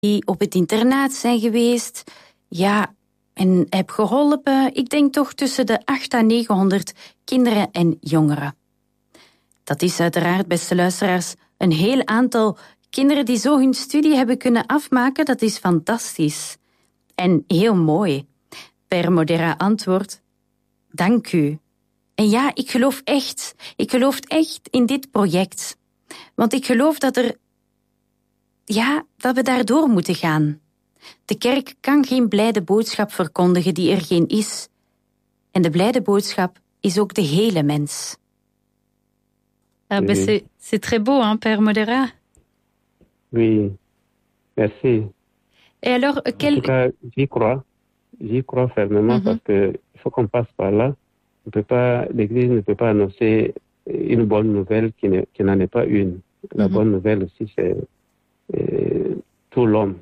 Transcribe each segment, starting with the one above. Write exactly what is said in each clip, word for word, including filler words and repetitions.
die op het internaat zijn geweest. Ja, en heb geholpen, ik denk toch tussen de acht à negenhonderd kinderen en jongeren. Dat is uiteraard, beste luisteraars, een heel aantal kinderen die zo hun studie hebben kunnen afmaken. Dat is fantastisch. En heel mooi. Per Modera antwoordt: dank u. En ja, ik geloof echt, ik geloof echt in dit project. Want ik geloof dat er, ja, dat we daardoor moeten gaan. De kerk kan geen blijde boodschap verkondigen die er geen is. En de blijde boodschap is ook de hele mens. Ah ben c'est, c'est très beau, hein, Père Modera. Oui, merci. Et alors, quel... En tout cas, j'y crois. J'y crois fermement mm-hmm. parce que il faut qu'on passe par là. On peut pas, l'Église ne peut pas annoncer une bonne nouvelle qui, ne, qui n'en est pas une. La mm-hmm. bonne nouvelle aussi, c'est euh, tout l'homme.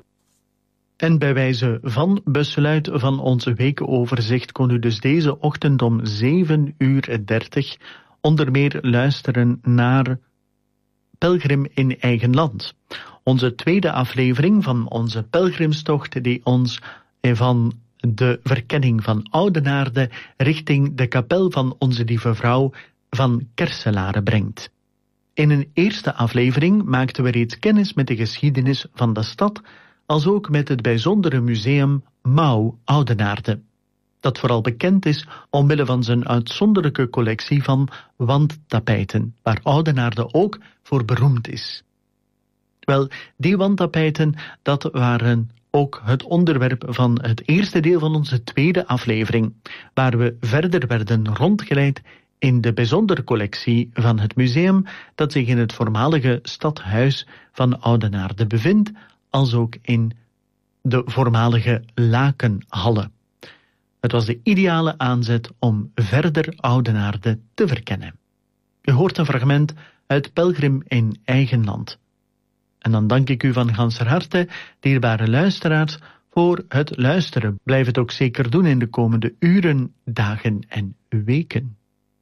En bij wijze van besluit van onze weekoverzicht kon u dus deze ochtend om zeven uur dertig onder meer luisteren naar Pelgrim in eigen land. Onze tweede aflevering van onze pelgrimstocht die ons van de verkenning van Oudenaarde richting de kapel van Onze Lieve Vrouw van Kerselare brengt. In een eerste aflevering maakten we reeds kennis met de geschiedenis van de stad, als ook met het bijzondere museum Mouw Oudenaarde, dat vooral bekend is omwille van zijn uitzonderlijke collectie van wandtapijten, waar Oudenaarde ook voor beroemd is. Wel, die wandtapijten, dat waren ook het onderwerp van het eerste deel van onze tweede aflevering, waar we verder werden rondgeleid in de bijzondere collectie van het museum dat zich in het voormalige stadhuis van Oudenaarde bevindt, als ook in de voormalige lakenhallen. Het was de ideale aanzet om verder Oudenaarde te verkennen. U hoort een fragment uit Pelgrim in eigen land. En dan dank ik u van ganser harte, dierbare luisteraars, voor het luisteren. Blijf het ook zeker doen in de komende uren, dagen en weken.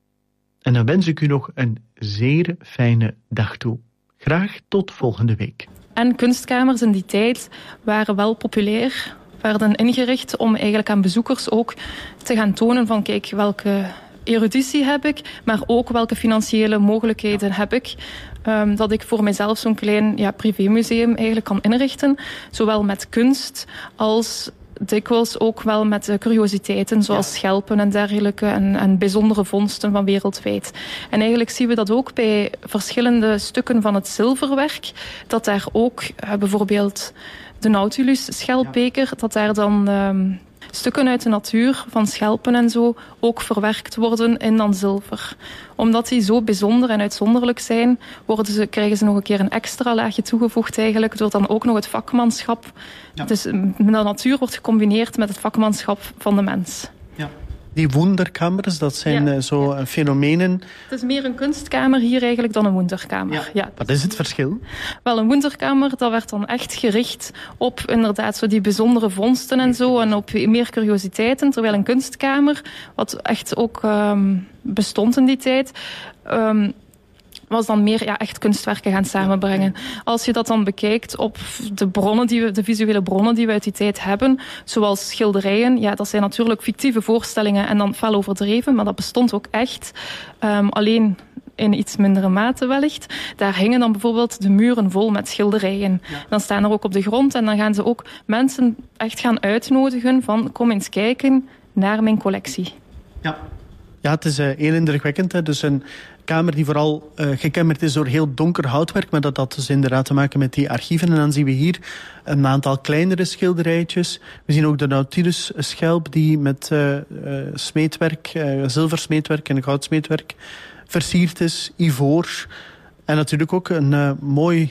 En dan wens ik u nog een zeer fijne dag toe. Graag tot volgende week. En kunstkamers in die tijd waren wel populair, werden ingericht om eigenlijk aan bezoekers ook te gaan tonen van kijk, welke eruditie heb ik, maar ook welke financiële mogelijkheden heb ik. Um, dat ik voor mijzelf zo'n klein ja, privémuseum eigenlijk kan inrichten. Zowel met kunst als dikwijls ook wel met uh, curiositeiten zoals ja. schelpen en dergelijke en, en bijzondere vondsten van wereldwijd. En eigenlijk zien we dat ook bij verschillende stukken van het zilverwerk, dat daar ook uh, bijvoorbeeld de Nautilus schelpbeker, ja. dat daar dan um, stukken uit de natuur van schelpen en zo ook verwerkt worden in dan zilver. Omdat die zo bijzonder en uitzonderlijk zijn, worden ze, krijgen ze nog een keer een extra laagje toegevoegd eigenlijk, door dan ook nog het vakmanschap. Ja. Dus de natuur wordt gecombineerd met het vakmanschap van de mens. Ja. Die wonderkamers, dat zijn ja. zo ja. fenomenen. Het is meer een kunstkamer hier eigenlijk dan een wonderkamer. Ja. Ja. Wat is het verschil? Wel, een wonderkamer, dat werd dan echt gericht op inderdaad zo die bijzondere vondsten en zo, en op meer curiositeiten. Terwijl een kunstkamer, wat echt ook um, bestond in die tijd, um, was dan meer ja, echt kunstwerken gaan samenbrengen. Als je dat dan bekijkt op de bronnen die we, de visuele bronnen die we uit die tijd hebben, zoals schilderijen, ja, dat zijn natuurlijk fictieve voorstellingen en dan fel overdreven, maar dat bestond ook echt. Um, alleen in iets mindere mate wellicht. Daar hingen dan bijvoorbeeld de muren vol met schilderijen. Ja. Dan staan er ook op de grond en dan gaan ze ook mensen echt gaan uitnodigen van kom eens kijken naar mijn collectie. Ja, ja het is uh, heel indrukwekkend. Hè? Dus een kamer die vooral uh, gekenmerkt is door heel donker houtwerk, maar dat had dus inderdaad te maken met die archieven. En dan zien we hier een aantal kleinere schilderijtjes. We zien ook de Nautilus-schelp die met uh, uh, smeedwerk, uh, zilversmeedwerk en goudsmeedwerk versierd is, ivoor. En natuurlijk ook een uh, mooi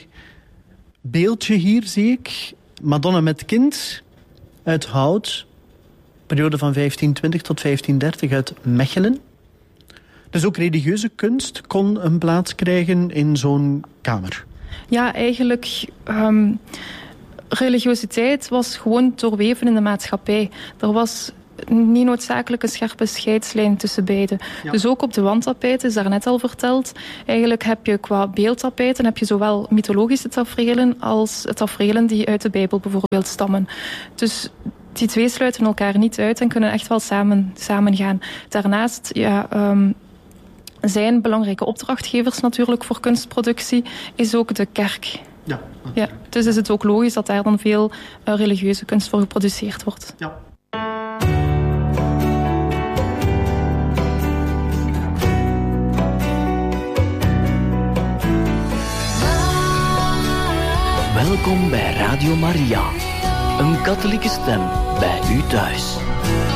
beeldje hier, zie ik. Madonna met kind uit hout. Periode van vijftien twintig tot vijftien dertig uit Mechelen. Dus ook religieuze kunst kon een plaats krijgen in zo'n kamer. Ja, eigenlijk Um, religiositeit was gewoon doorweven in de maatschappij. Er was niet noodzakelijk een scherpe scheidslijn tussen beide. Ja. Dus ook op de wandtapijten, is daarnet al verteld. Eigenlijk heb je qua beeldtapijten heb je zowel mythologische taferelen als taferelen die uit de Bijbel bijvoorbeeld stammen. Dus die twee sluiten elkaar niet uit en kunnen echt wel samen, samen gaan. Daarnaast ja, um, zijn belangrijke opdrachtgevers natuurlijk voor kunstproductie, is ook de kerk. Ja, ja, dus is het ook logisch dat daar dan veel uh, religieuze kunst voor geproduceerd wordt. Ja. Welkom bij Radio Maria, een katholieke stem bij u thuis.